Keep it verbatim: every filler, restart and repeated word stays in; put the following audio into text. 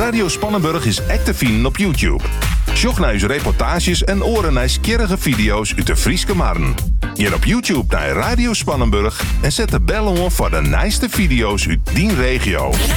Radio Spannenburg is echt te vinden op YouTube. Sjoch naar uw reportages en oren naar skierrige video's uit de Frieske Marn. Je op YouTube naar Radio Spannenburg en zet de bel om voor de nijste video's uit die regio.